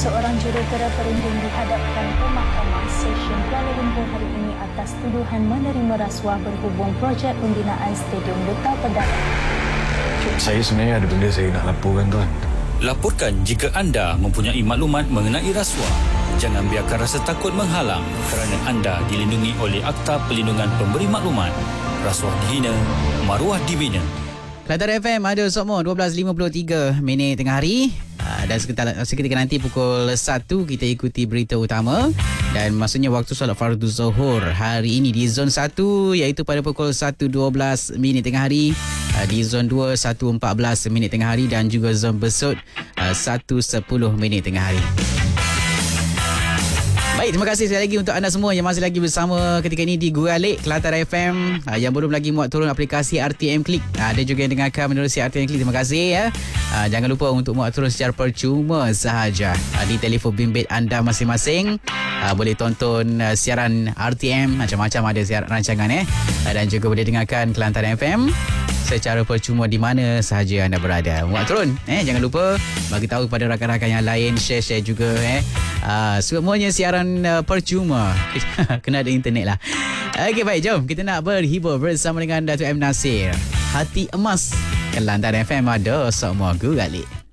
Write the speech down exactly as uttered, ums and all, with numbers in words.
Seorang jurutera perunding dihadapkan ke Mahkamah Session Kuala Lumpur hari ini atas tuduhan menerima rasuah berhubung projek pembinaan Stadium Duta Pedara. Saya sebenarnya ada benda saya nak laporkan, tuan. Laporkan jika anda mempunyai maklumat mengenai rasuah. Jangan biarkan rasa takut menghalang kerana anda dilindungi oleh Akta Perlindungan Pemberi Maklumat. Rasuah dihina, maruah dibina. Kelantan F M ada Sokmo dua belas lima puluh tiga minit tengah hari. Dan seketika, seketika nanti pukul satu kita ikuti berita utama. Dan maksudnya waktu solat fardu zuhur hari ini di zon satu iaitu pada pukul satu dua belas minit tengah hari. Di zon dua satu empat belas minit tengah hari. Dan juga zon besut satu sepuluh minit tengah hari. Baik, terima kasih sekali lagi untuk anda semua yang masih lagi bersama ketika ini di Guralik Kelantan F M. Uh, yang belum lagi muat turun aplikasi R T M Click. Uh, ada juga yang dengarkan menerusi R T M Click. Terima kasih ya. Uh, jangan lupa untuk muat turun secara percuma sahaja uh, di telefon bimbit anda masing-masing. Uh, boleh tonton uh, siaran R T M, macam-macam ada siaran rancangan eh. Uh, dan juga boleh dengarkan Kelantan F M secara percuma di mana sahaja anda berada. Muat turun eh, jangan lupa bagi tahu kepada rakan-rakan yang lain, share-share juga eh. Uh, semuanya siaran uh, percuma. Kena ada internet lah. Okey, baik, jom kita nak berhibur bersama dengan Datuk M. Nasir. Hati Emas Kelantan F M ada Sokmo Guralik.